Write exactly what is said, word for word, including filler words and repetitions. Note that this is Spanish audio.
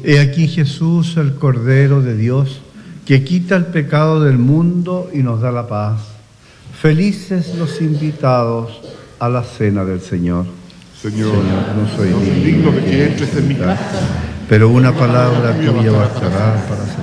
He aquí Jesús, el Cordero de Dios, que quita el pecado del mundo y nos da la paz. Felices los invitados a la cena del Señor. Señor, Señor, no soy no soy digno digno de que entres en mi casa, pero una palabra tuya bastará para